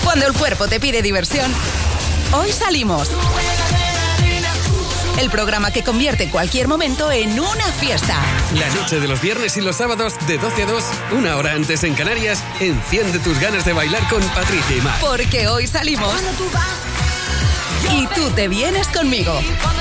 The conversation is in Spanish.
Cuando el cuerpo te pide diversión, hoy salimos. El programa que convierte cualquier momento en una fiesta. La noche de los viernes y los sábados de 12 a 2, una hora antes en Canarias, enciende tus ganas de bailar con Patricia y Mar. Porque hoy salimos. Y tú te vienes conmigo.